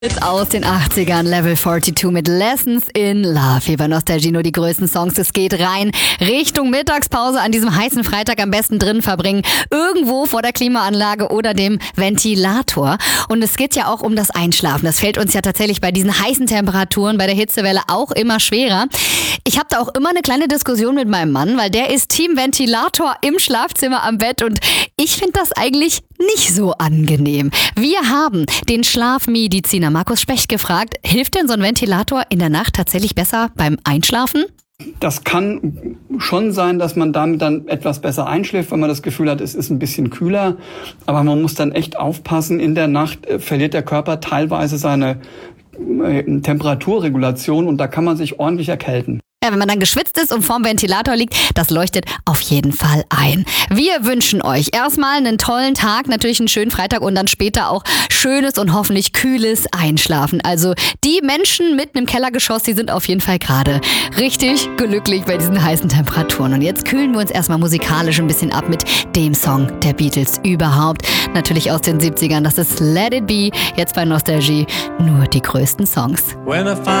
Jetzt aus den 80ern, Level 42 mit Lessons in Love. Hier bei Nostalgie nur die größten Songs. Es geht rein Richtung Mittagspause an diesem heißen Freitag, am besten drin verbringen. Irgendwo vor der Klimaanlage oder dem Ventilator. Und es geht ja auch um das Einschlafen. Das fällt uns ja tatsächlich bei diesen heißen Temperaturen, bei der Hitzewelle auch immer schwerer. Ich habe da auch immer eine kleine Diskussion mit meinem Mann, weil der ist Team Ventilator im Schlafzimmer am Bett und ich finde das eigentlich nicht so angenehm. Wir haben den Schlafmediziner Markus Specht gefragt, hilft denn so ein Ventilator in der Nacht tatsächlich besser beim Einschlafen? Das kann schon sein, dass man damit dann etwas besser einschläft, wenn man das Gefühl hat, es ist ein bisschen kühler. Aber man muss dann echt aufpassen, in der Nacht verliert der Körper teilweise seine Temperaturregulation und da kann man sich ordentlich erkälten. Ja, wenn man dann geschwitzt ist und vorm Ventilator liegt, das leuchtet auf jeden Fall ein. Wir wünschen euch erstmal einen tollen Tag, natürlich einen schönen Freitag und dann später auch schönes und hoffentlich kühles Einschlafen. Also die Menschen mitten im Kellergeschoss, die sind auf jeden Fall gerade richtig glücklich bei diesen heißen Temperaturen. Und jetzt kühlen wir uns erstmal musikalisch ein bisschen ab mit dem Song der Beatles überhaupt. Natürlich aus den 70ern, das ist Let It Be, jetzt bei Nostalgie nur die größten Songs.